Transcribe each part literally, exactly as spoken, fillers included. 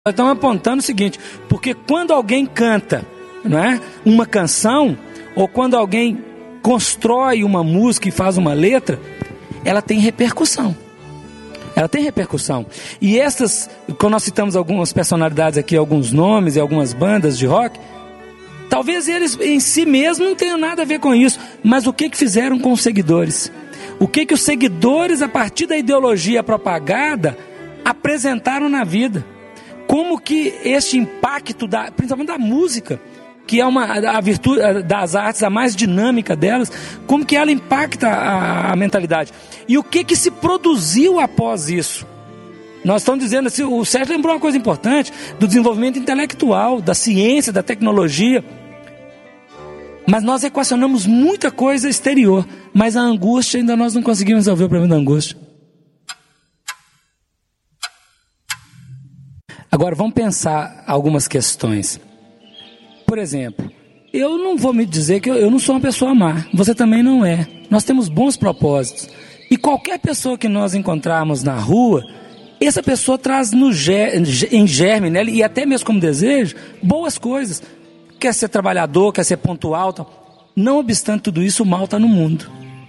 Nós estamos apontando o seguinte, porque quando alguém canta, não é, uma canção, ou quando alguém constrói uma música e faz uma letra, ela tem repercussão. Ela tem repercussão. E essas, quando nós citamos algumas personalidades aqui, alguns nomes e algumas bandas de rock, talvez eles em si mesmos não tenham nada a ver com isso, mas o que que fizeram com os seguidores? O que que os seguidores, a partir da ideologia propagada, apresentaram na vida? Como que este impacto, da, principalmente da música, que é uma, a virtude das artes, a mais dinâmica delas, como que ela impacta a, a mentalidade? E o que que se produziu após isso? Nós estamos dizendo assim, o Sérgio lembrou uma coisa importante, do desenvolvimento intelectual, da ciência, da tecnologia. Mas nós equacionamos muita coisa exterior, mas a angústia, ainda nós não conseguimos resolver o problema da angústia. Agora, vamos pensar algumas questões. Por exemplo, eu não vou me dizer que eu, eu não sou uma pessoa má. Você também não é. Nós temos bons propósitos. E qualquer pessoa que nós encontrarmos na rua, essa pessoa traz no ger, em germe, né, e até mesmo como desejo, boas coisas. Quer ser trabalhador, quer ser pontual. Tal. Não obstante tudo isso, o mal está no mundo.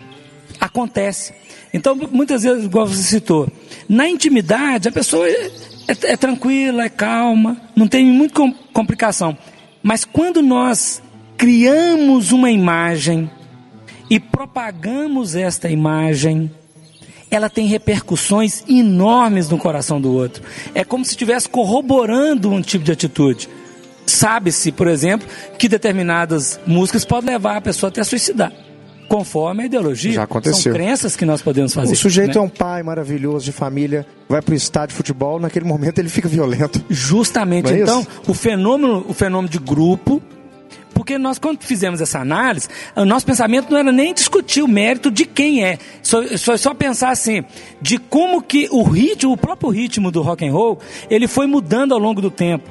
Acontece. Então, muitas vezes, igual você citou, na intimidade, a pessoa... É, é tranquila, é calma, não tem muita complicação. Mas quando nós criamos uma imagem e propagamos esta imagem, ela tem repercussões enormes no coração do outro. É como se estivesse corroborando um tipo de atitude. Sabe-se, por exemplo, que determinadas músicas podem levar a pessoa até a suicidar. Conforme a ideologia. Já aconteceu. São crenças que nós podemos fazer. O sujeito, né, é um pai maravilhoso de família, vai para o estádio de futebol, naquele momento ele fica violento. Justamente. É então, o fenômeno, o fenômeno de grupo, porque nós, quando fizemos essa análise, o nosso pensamento não era nem discutir o mérito de quem é, só, só, só pensar assim, de como que o ritmo, o próprio ritmo do rock and roll, ele foi mudando ao longo do tempo.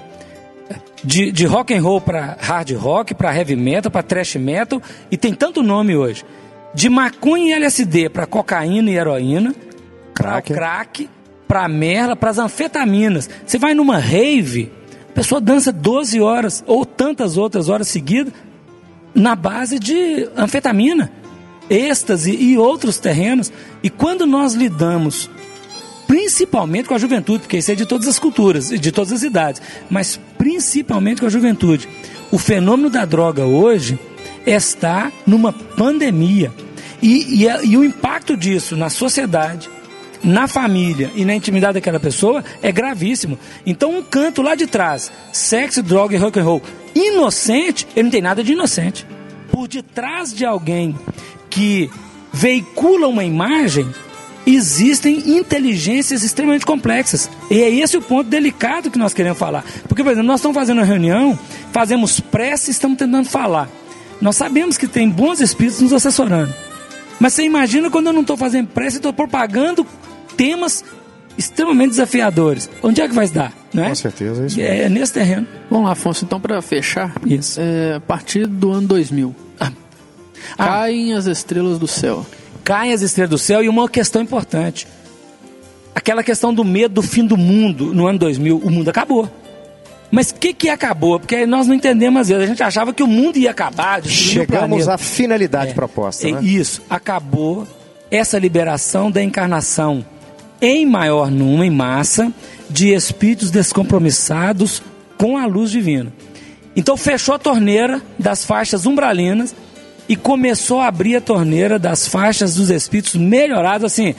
De, de rock and roll para hard rock, para heavy metal, para thrash metal, e tem tanto nome hoje. De maconha e L S D para cocaína e heroína, para o crack, para merla, para as anfetaminas. Você vai numa rave, a pessoa dança doze horas ou tantas outras horas seguidas na base de anfetamina, êxtase e outros terrenos. E quando nós lidamos principalmente com a juventude, porque isso é de todas as culturas, de todas as idades, mas principalmente com a juventude. O fenômeno da droga hoje está numa pandemia. E, e, e o impacto disso na sociedade, na família e na intimidade daquela pessoa é gravíssimo. Então um canto lá de trás, sexo, droga e rock and roll, inocente, ele não tem nada de inocente. Por detrás de alguém que veicula uma imagem, existem inteligências extremamente complexas. E é esse o ponto delicado que nós queremos falar. Porque, por exemplo, nós estamos fazendo uma reunião, fazemos prece e estamos tentando falar. Nós sabemos que tem bons espíritos nos assessorando. Mas você imagina quando eu não estou fazendo prece e estou propagando temas extremamente desafiadores. Onde é que vai dar? Não é? Com certeza, é isso. É, é nesse terreno. Vamos lá, Afonso, então, para fechar, isso. É, a partir do ano dois mil, ah. caem ah. as estrelas do céu. Caem as estrelas do céu, e uma questão importante, aquela questão do medo do fim do mundo. No ano dois mil, o mundo acabou. Mas o que que acabou? Porque nós não entendemos às vezes. A gente achava que o mundo ia acabar. Chegamos à finalidade é, proposta, é, né? Isso, acabou essa liberação da encarnação em maior número, em massa, de espíritos descompromissados com a luz divina. Então fechou a torneira das faixas umbralinas e começou a abrir a torneira das faixas dos espíritos melhorados, assim,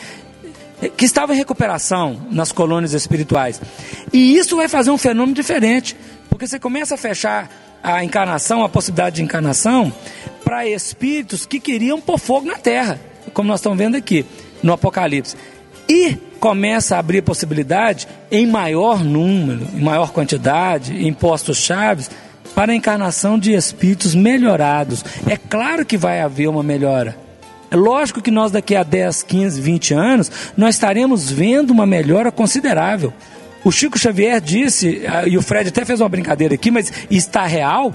que estavam em recuperação nas colônias espirituais. E isso vai fazer um fenômeno diferente, porque você começa a fechar a encarnação, a possibilidade de encarnação, para espíritos que queriam pôr fogo na terra, como nós estamos vendo aqui, no Apocalipse. E começa a abrir a possibilidade, em maior número, em maior quantidade, em postos chaves, para a encarnação de espíritos melhorados. É claro que vai haver uma melhora. É lógico que nós daqui a dez, quinze, vinte anos, nós estaremos vendo uma melhora considerável. O Chico Xavier disse, e o Fred até fez uma brincadeira aqui, mas está real,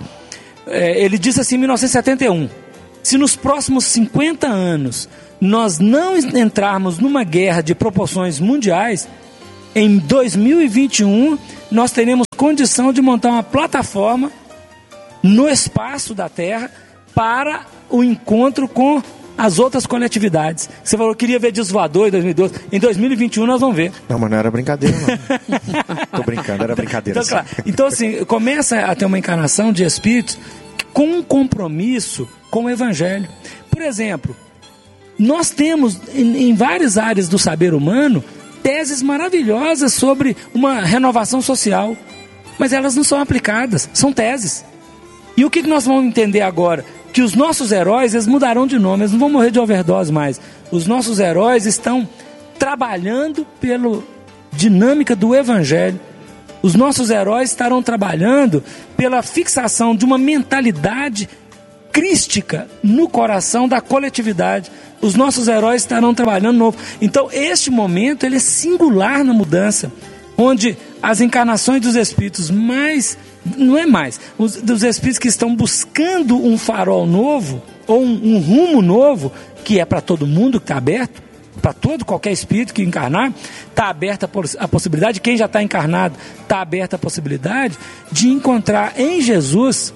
ele disse assim em mil novecentos e setenta e um, se nos próximos cinquenta anos nós não entrarmos numa guerra de proporções mundiais, em dois mil e vinte e um, nós teremos condição de montar uma plataforma no espaço da Terra para o encontro com as outras coletividades. Você falou que queria ver disco voador em dois mil e doze. Em dois mil e vinte e um nós vamos ver. Não, mas não era brincadeira, não. Tô brincando, era brincadeira. Então, claro. Então, assim, começa a ter uma encarnação de espíritos com um compromisso com o Evangelho. Por exemplo, nós temos em, em várias áreas do saber humano teses maravilhosas sobre uma renovação social, mas elas não são aplicadas, são teses. E o que nós vamos entender agora? Que os nossos heróis, eles mudarão de nome, eles não vão morrer de overdose mais. Os nossos heróis estão trabalhando pela dinâmica do Evangelho. Os nossos heróis estarão trabalhando pela fixação de uma mentalidade crística no coração da coletividade. Os nossos heróis estarão trabalhando novo. Então, este momento ele é singular na mudança, onde as encarnações dos espíritos mais, não é mais, os, dos espíritos que estão buscando um farol novo, ou um, um rumo novo, que é para todo mundo, que está aberto, para todo, qualquer espírito que encarnar, está aberta a possibilidade, quem já está encarnado, está aberta a possibilidade de encontrar em Jesus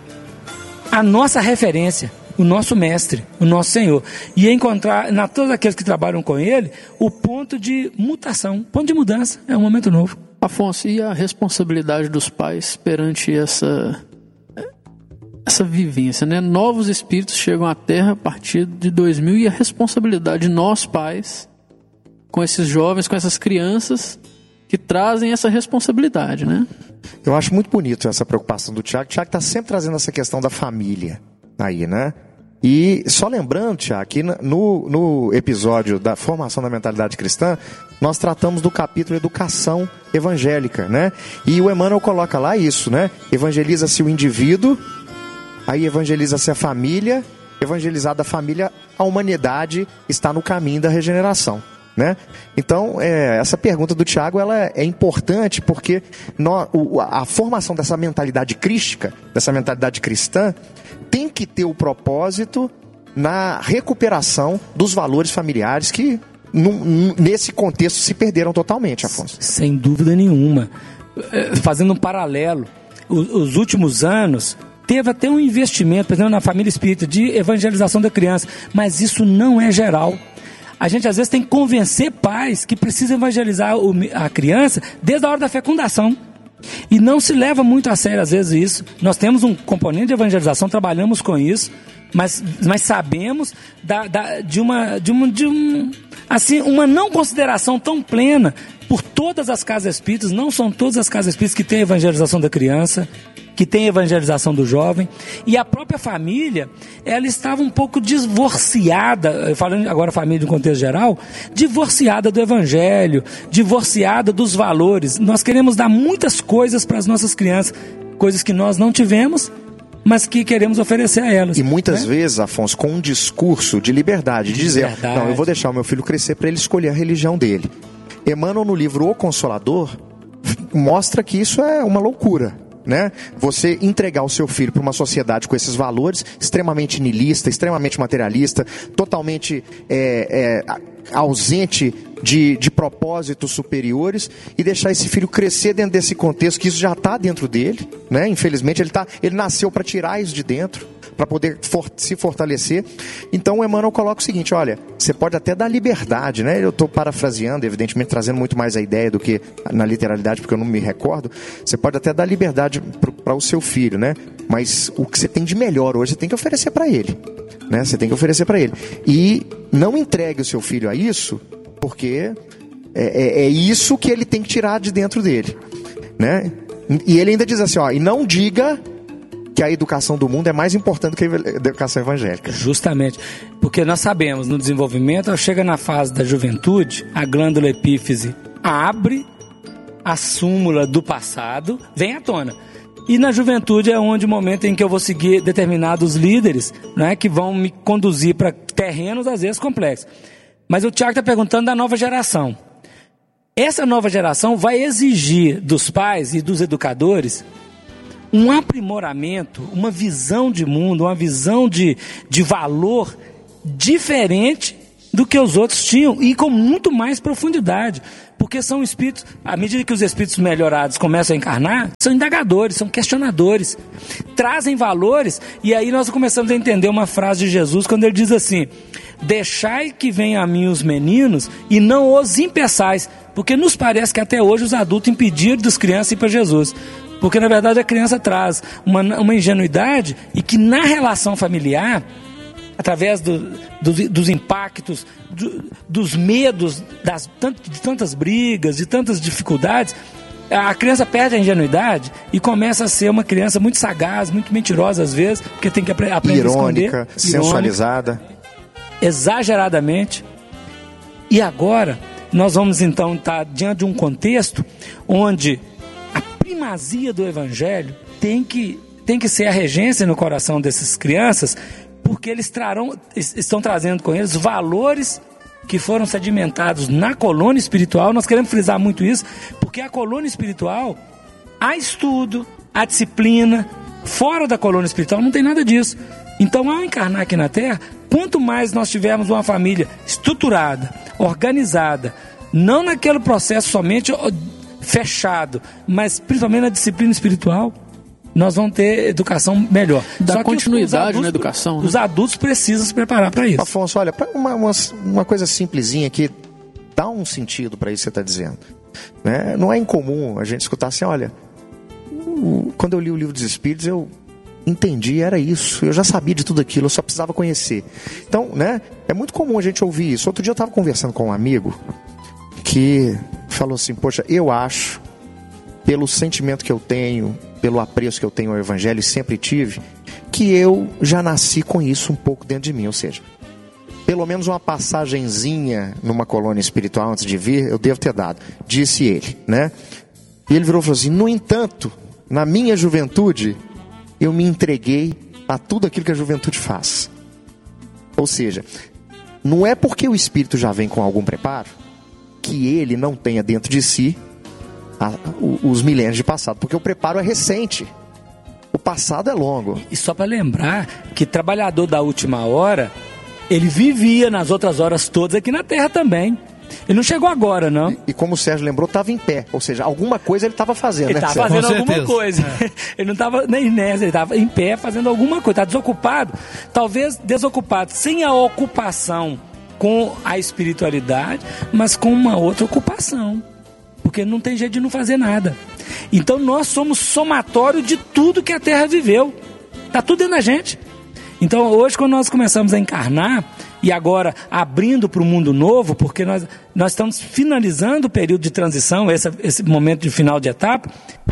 a nossa referência, o nosso mestre, o nosso Senhor, e encontrar, na todos aqueles que trabalham com Ele, o ponto de mutação, ponto de mudança, é um momento novo. Afonso, e a responsabilidade dos pais perante essa, essa vivência, né? Novos espíritos chegam à Terra a partir de dois mil e a responsabilidade de nós pais, com esses jovens, com essas crianças, que trazem essa responsabilidade, né? Eu acho muito bonito essa preocupação do Tiago. O Tiago está sempre trazendo essa questão da família aí, né? E só lembrando, Tiago, que no, no episódio da formação da mentalidade cristã, nós tratamos do capítulo Educação Evangélica, né? E o Emmanuel coloca lá isso, né? Evangeliza-se o indivíduo, aí evangeliza-se a família, evangelizada a família, a humanidade está no caminho da regeneração, né? Então, é, essa pergunta do Tiago, ela é importante porque nós, o, a formação dessa mentalidade crística, dessa mentalidade cristã, tem que ter o propósito na recuperação dos valores familiares que num, nesse contexto se perderam totalmente, Afonso. Sem dúvida nenhuma. Fazendo um paralelo, os, os últimos anos teve até um investimento, por exemplo, na família espírita de evangelização da criança, mas isso não é geral. A gente às vezes tem que convencer pais que precisam evangelizar o, a criança desde a hora da fecundação. E não se leva muito a sério às vezes isso. Nós temos um componente de evangelização, trabalhamos com isso, mas, mas sabemos da, da, de, uma, de, uma, de um, assim, uma não consideração tão plena por todas as casas espíritas. Não são todas as casas espíritas que têm evangelização da criança, que tem evangelização do jovem, e a própria família, ela estava um pouco divorciada, falando agora família de um contexto geral, divorciada do evangelho, divorciada dos valores. Nós queremos dar muitas coisas para as nossas crianças, coisas que nós não tivemos, mas que queremos oferecer a elas. E muitas né? vezes, Afonso, com um discurso de liberdade, de dizer, liberdade. Não, eu vou deixar o meu filho crescer para ele escolher a religião dele. Emmanuel, no livro O Consolador, mostra que isso é uma loucura. Né? Você entregar o seu filho para uma sociedade com esses valores extremamente niilista, extremamente materialista, totalmente é, é, ausente de, de propósitos superiores, e deixar esse filho crescer dentro desse contexto, que isso já está dentro dele, né? Infelizmente ele, tá, ele nasceu para tirar isso de dentro, para poder for, se fortalecer. Então o Emmanuel coloca o seguinte, olha, você pode até dar liberdade, né? Eu estou parafraseando, evidentemente trazendo muito mais a ideia do que na literalidade, porque eu não me recordo. Você pode até dar liberdade para o seu filho, né? Mas o que você tem de melhor hoje, você tem que oferecer para ele, né? Você tem que oferecer para ele. E não entregue o seu filho a isso, porque é, é, é isso que ele tem que tirar de dentro dele, né? E ele ainda diz assim, ó, e não diga que a educação do mundo é mais importante que a educação evangélica. Justamente, porque nós sabemos, no desenvolvimento, chega na fase da juventude, a glândula epífise abre, a súmula do passado vem à tona. E na juventude é onde o momento em que eu vou seguir determinados líderes, né, que vão me conduzir para terrenos às vezes complexos. Mas o Tiago está perguntando da nova geração. Essa nova geração vai exigir dos pais e dos educadores um aprimoramento, uma visão de mundo, uma visão de, de valor diferente do que os outros tinham, e com muito mais profundidade, porque são espíritos, à medida que os espíritos melhorados começam a encarnar, são indagadores, são questionadores, trazem valores. E aí nós começamos a entender uma frase de Jesus, quando ele diz assim: deixai que venham a mim os meninos e não os impeçais, porque nos parece que até hoje os adultos impediram das crianças ir para Jesus, porque na verdade a criança traz uma, uma ingenuidade, e que na relação familiar, através do, do, dos impactos, do, dos medos, das, de tantas brigas, de tantas dificuldades, a criança perde a ingenuidade e começa a ser uma criança muito sagaz, muito mentirosa às vezes, porque tem que apre- aprender irônica, a esconder. sensualizada. Irônica, exageradamente. E agora nós vamos então estar diante de um contexto onde a primazia do Evangelho tem que, tem que ser a regência no coração dessas crianças, porque eles trarão, estão trazendo com eles valores que foram sedimentados na colônia espiritual. Nós queremos frisar muito isso, porque a colônia espiritual, há estudo, há disciplina. Fora da colônia espiritual não tem nada disso. Então, ao encarnar aqui na Terra, quanto mais nós tivermos uma família estruturada, organizada, não naquele processo somente fechado, mas principalmente na disciplina espiritual, nós vamos ter educação melhor. Dá Só continuidade que os adultos, na educação. Né? Os adultos precisam se preparar para isso. Afonso, olha, uma, uma, uma coisa simplesinha que dá um sentido para isso que você está dizendo. Né? Não é incomum a gente escutar assim, olha, quando eu li o Livro dos Espíritos, eu entendi, era isso, eu já sabia de tudo aquilo, eu só precisava conhecer. Então, né, é muito comum a gente ouvir isso. Outro dia eu estava conversando com um amigo que falou assim, poxa, eu acho, pelo sentimento que eu tenho, pelo apreço que eu tenho ao Evangelho e sempre tive, que eu já nasci com isso um pouco dentro de mim. Ou seja, pelo menos uma passagenzinha numa colônia espiritual antes de vir, eu devo ter dado, disse ele, né? E ele virou e falou assim, no entanto, na minha juventude, eu me entreguei a tudo aquilo que a juventude faz. Ou seja, não é porque o espírito já vem com algum preparo que ele não tenha dentro de si a, os milênios de passado, porque o preparo é recente, o passado é longo. E só para lembrar que trabalhador da última hora, ele vivia nas outras horas todas aqui na Terra também. Ele não chegou agora, não. E, e como o Sérgio lembrou, estava em pé. Ou seja, alguma coisa ele estava fazendo. Ele estava né, fazendo Com alguma certeza. coisa. É. Ele não estava nem nessa, ele estava em pé fazendo alguma coisa. Estava desocupado. Talvez desocupado, sem a ocupação com a espiritualidade, mas com uma outra ocupação. Porque não tem jeito de não fazer nada. Então nós somos somatório de tudo que a Terra viveu. Está tudo dentro da gente. Então hoje, quando nós começamos a encarnar, e agora abrindo para o mundo novo, porque nós, nós estamos finalizando o período de transição, esse, esse momento de final de etapa.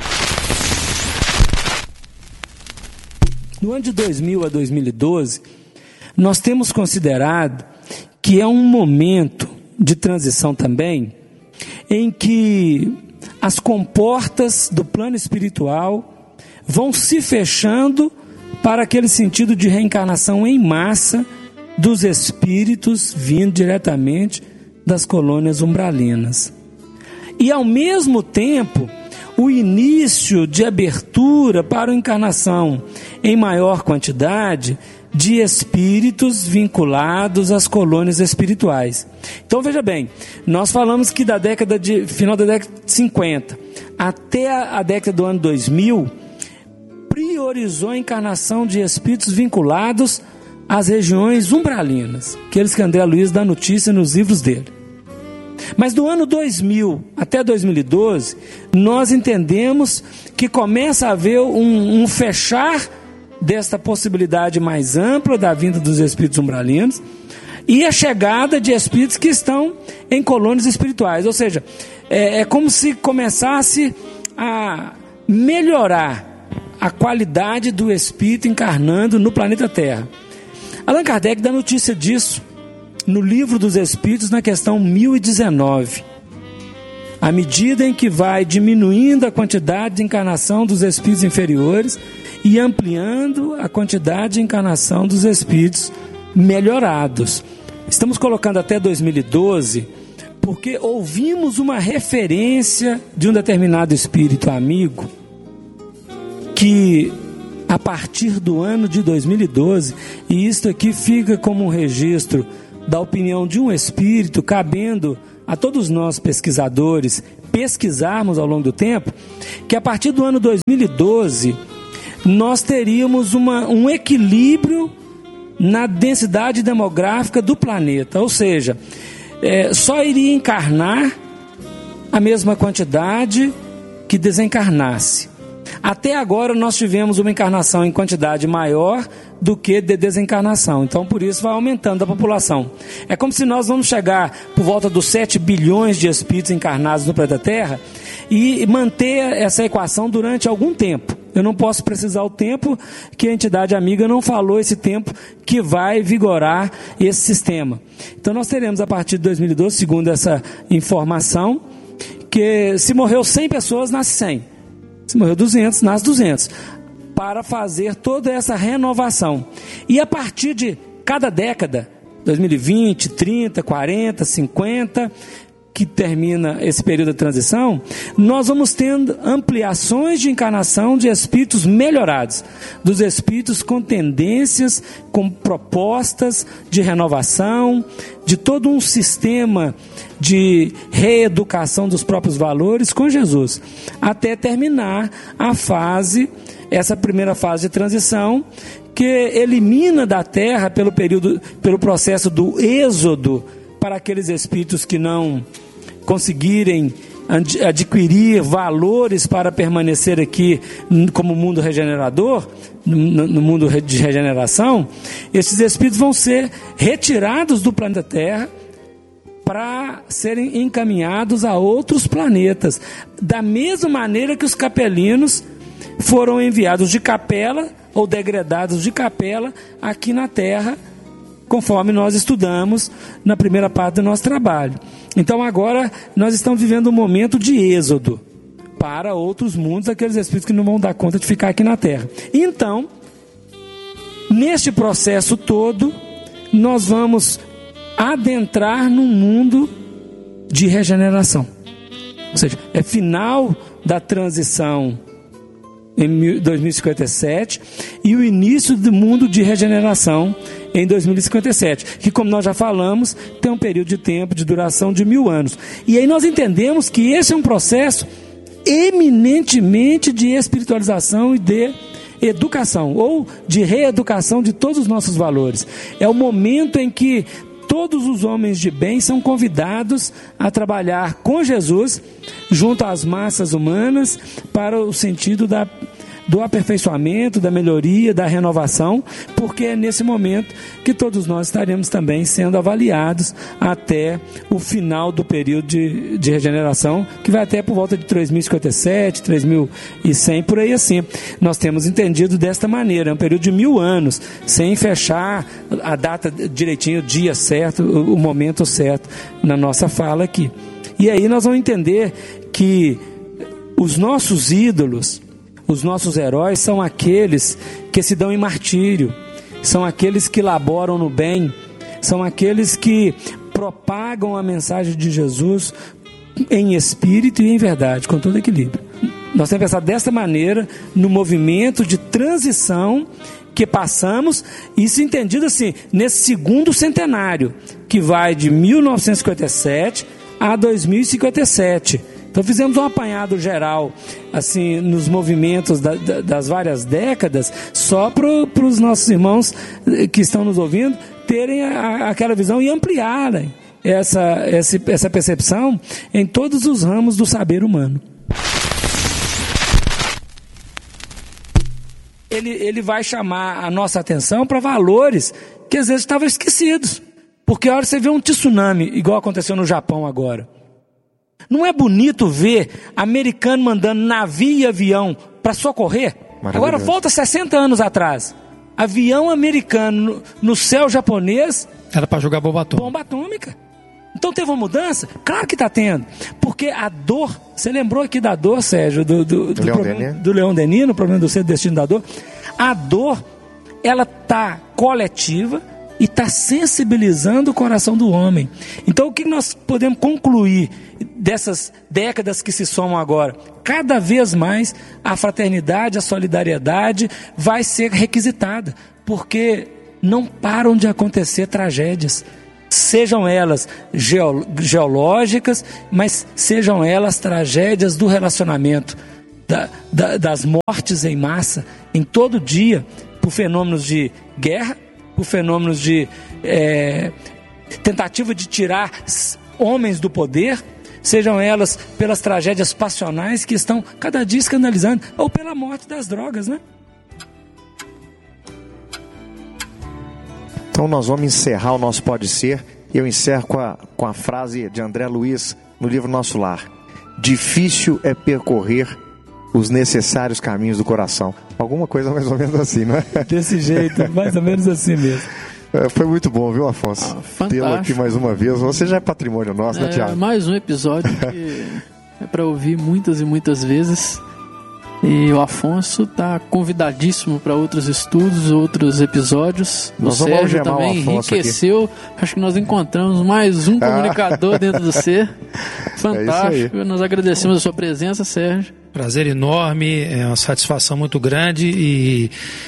No ano de dois mil a dois mil e doze, nós temos considerado que é um momento de transição também, em que as comportas do plano espiritual vão se fechando para aquele sentido de reencarnação em massa dos espíritos vindo diretamente das colônias umbralinas. E ao mesmo tempo, o início de abertura para a encarnação em maior quantidade de espíritos vinculados às colônias espirituais. Então veja bem, nós falamos que da década de final da década de cinquenta até a, a década do ano dois mil, priorizou a encarnação de espíritos vinculados às regiões umbralinas, aqueles que André Luiz dá notícia nos livros dele. Mas do ano dois mil até dois mil e doze, nós entendemos que começa a haver um, um fechar desta possibilidade mais ampla da vinda dos espíritos umbralinos e a chegada de espíritos que estão em colônias espirituais. Ou seja, é, é como se começasse a melhorar a qualidade do espírito encarnando no planeta Terra. Allan Kardec dá notícia disso no Livro dos Espíritos, na questão mil e dezenove. À medida em que vai diminuindo a quantidade de encarnação dos espíritos inferiores e ampliando a quantidade de encarnação dos espíritos melhorados. Estamos colocando até dois mil e doze, porque ouvimos uma referência de um determinado espírito amigo que, a partir do ano de dois mil e doze, e isto aqui fica como um registro da opinião de um espírito, cabendo a todos nós pesquisadores pesquisarmos ao longo do tempo, que a partir do ano dois mil e doze nós teríamos uma, um equilíbrio na densidade demográfica do planeta, ou seja, é, só iria encarnar a mesma quantidade que desencarnasse. Até agora nós tivemos uma encarnação em quantidade maior do que de desencarnação. Então por isso vai aumentando a população. É como se nós vamos chegar por volta dos sete bilhões de espíritos encarnados no planeta Terra e manter essa equação durante algum tempo. Eu não posso precisar o tempo que a entidade amiga não falou, esse tempo que vai vigorar esse sistema. Então nós teremos a partir de dois mil e doze, segundo essa informação, que se morreu cem pessoas, nasce cem. Se morreu duzentos, nasce duzentos. Para fazer toda essa renovação. E a partir de cada década, dois mil e vinte, trinta, quarenta, cinquenta, que termina esse período de transição, nós vamos tendo ampliações de encarnação de espíritos melhorados, dos espíritos com tendências, com propostas de renovação, de todo um sistema de reeducação dos próprios valores com Jesus, até terminar a fase, essa primeira fase de transição, que elimina da Terra pelo período, pelo processo do êxodo, para aqueles espíritos que não conseguirem adquirir valores para permanecer aqui como mundo regenerador, no mundo de regeneração, esses espíritos vão ser retirados do planeta Terra para serem encaminhados a outros planetas, da mesma maneira que os capelinos foram enviados de capela ou degradados de capela aqui na Terra, conforme nós estudamos na primeira parte do nosso trabalho. Então agora nós estamos vivendo um momento de êxodo para outros mundos, aqueles espíritos que não vão dar conta de ficar aqui na Terra. Então, neste processo todo, nós vamos adentrar num mundo de regeneração. Ou seja, é final da transição em dois mil e cinquenta e sete e o início do mundo de regeneração em dois mil e cinquenta e sete, que, como nós já falamos, tem um período de tempo de duração de mil anos. E aí nós entendemos que esse é um processo eminentemente de espiritualização e de educação, ou de reeducação de todos os nossos valores. É o momento em que todos os homens de bem são convidados a trabalhar com Jesus, junto às massas humanas, para o sentido da do aperfeiçoamento, da melhoria, da renovação, porque é nesse momento que todos nós estaremos também sendo avaliados até o final do período de, de regeneração, que vai até por volta de três mil e cinquenta e sete, três mil e cem, por aí assim. Nós temos entendido desta maneira, é um período de mil anos, sem fechar a data direitinho, o dia certo, o, o momento certo na nossa fala aqui. E aí nós vamos entender que os nossos ídolos, os nossos heróis são aqueles que se dão em martírio, são aqueles que laboram no bem, são aqueles que propagam a mensagem de Jesus em espírito e em verdade, com todo equilíbrio. Nós temos que pensar desta maneira no movimento de transição que passamos, isso entendido assim, nesse segundo centenário, que vai de mil novecentos e cinquenta e sete a dois mil e cinquenta e sete. Então fizemos um apanhado geral, assim, nos movimentos da, da, das várias décadas, só para os nossos irmãos que estão nos ouvindo terem a, aquela visão e ampliarem essa, essa, essa percepção em todos os ramos do saber humano. Ele, ele vai chamar a nossa atenção para valores que às vezes estavam esquecidos. Porque a hora que você vê um tsunami, igual aconteceu no Japão agora, não é bonito ver americano mandando navio e avião para socorrer? Agora volta sessenta anos atrás. Avião americano no, no céu japonês. Era para jogar bomba atômica. Bomba atômica. Então teve uma mudança? Claro que está tendo. Porque a dor, você lembrou aqui da dor, Sérgio, do, do, do, Leon, problema, Denis. do Leon Denis, no problema do ser destino da dor. A dor, ela está coletiva e está sensibilizando o coração do homem. Então o que nós podemos concluir dessas décadas que se somam agora? Cada vez mais a fraternidade, a solidariedade vai ser requisitada, porque não param de acontecer tragédias. sejam elas geológicas, mas sejam elas tragédias do relacionamento, da, da, das mortes em massa, em todo dia, por fenômenos de guerra, por fenômenos de é, tentativa de tirar homens do poder, sejam elas pelas tragédias passionais que estão cada dia escandalizando, ou pela morte das drogas, né? Então nós vamos encerrar o nosso Pode Ser. Eu encerro com a, com a frase de André Luiz no livro Nosso Lar: difícil é percorrer os necessários caminhos do coração. Alguma coisa mais ou menos assim, não é? Desse jeito, mais ou menos assim mesmo. É, foi muito bom, viu, Afonso? Ah, tê-lo aqui mais uma vez. Você já é patrimônio nosso, é, né, Tiago? Mais um episódio que é para ouvir muitas e muitas vezes. E o Afonso está convidadíssimo para outros estudos, outros episódios. Nós o vamos Sérgio também enriqueceu. Aqui. Acho que nós encontramos mais um comunicador ah. dentro do ser. Fantástico. É nós agradecemos a sua presença, Sérgio. Prazer enorme, é uma satisfação muito grande e,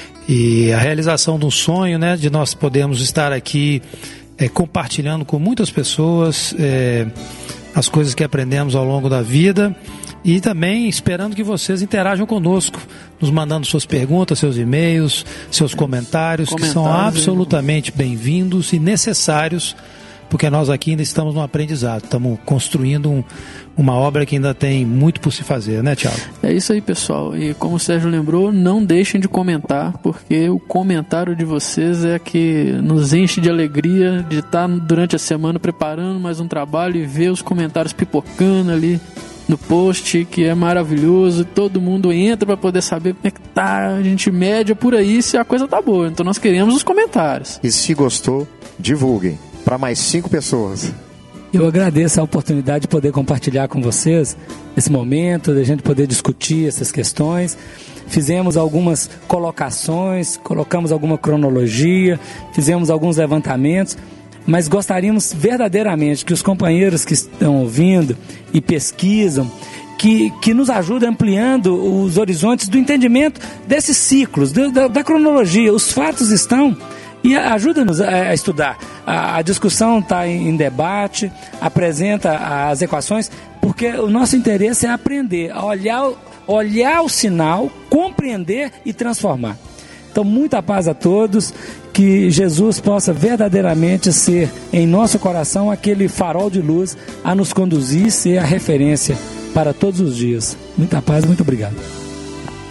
e a realização de um sonho, né, de nós podermos estar aqui é, compartilhando com muitas pessoas é, as coisas que aprendemos ao longo da vida. E também esperando que vocês interajam conosco, nos mandando suas perguntas, seus e-mails, seus comentários, comentários que são absolutamente bem-vindos e necessários, porque nós aqui ainda estamos no aprendizado, estamos construindo um, uma obra que ainda tem muito por se fazer, né, Tiago? É isso aí, pessoal. E como o Sérgio lembrou, não deixem de comentar, porque o comentário de vocês é que nos enche de alegria de estar durante a semana preparando mais um trabalho e ver os comentários pipocando ali no post, que é maravilhoso, todo mundo entra para poder saber como é que tá, a gente média por aí se a coisa tá boa, então nós queremos os comentários. E se gostou, divulguem para mais cinco pessoas. Eu agradeço a oportunidade de poder compartilhar com vocês esse momento, de a gente poder discutir essas questões. Fizemos algumas colocações, colocamos alguma cronologia, fizemos alguns levantamentos, mas gostaríamos verdadeiramente que os companheiros que estão ouvindo e pesquisam, que, que nos ajudem ampliando os horizontes do entendimento desses ciclos, da, da cronologia. Os fatos estão, e ajuda-nos a, a estudar. A, a discussão está em, em debate, apresenta as equações, porque o nosso interesse é aprender, a olhar, olhar o sinal, compreender e transformar. Então, muita paz a todos, que Jesus possa verdadeiramente ser em nosso coração aquele farol de luz a nos conduzir e ser a referência para todos os dias. Muita paz, muito obrigado.